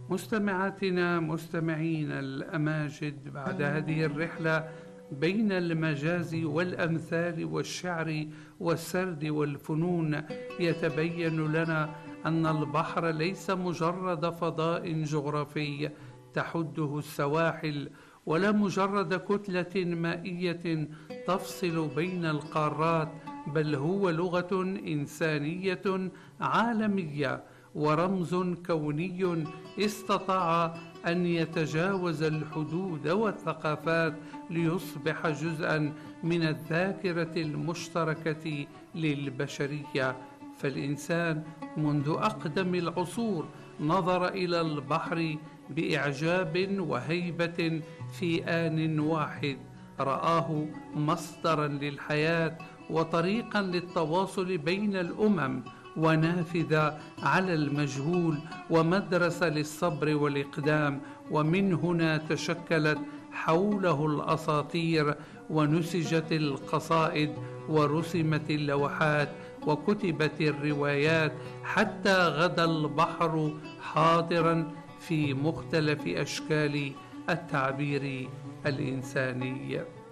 مستمعاتنا مستمعين الأماجد، بعد هذه الرحلة بين المجاز والأمثال والشعر والسرد والفنون، يتبين لنا أن البحر ليس مجرد فضاء جغرافي تحده السواحل، ولا مجرد كتلة مائية تفصل بين القارات، بل هو لغة إنسانية عالمية ورمز كوني استطاع أن يتجاوز الحدود والثقافات ليصبح جزءاً من الذاكرة المشتركة للبشرية. فالإنسان منذ أقدم العصور نظر إلى البحر بإعجاب وهيبة في آن واحد، رآه مصدراً للحياة وطريقاً للتواصل بين الأمم، ونافذة على المجهول، ومدرسة للصبر والإقدام. ومن هنا تشكلت حوله الأساطير، ونسجت القصائد، ورسمت اللوحات، وكتبت الروايات، حتى غدا البحر حاضرا في مختلف أشكال التعبير الإنساني.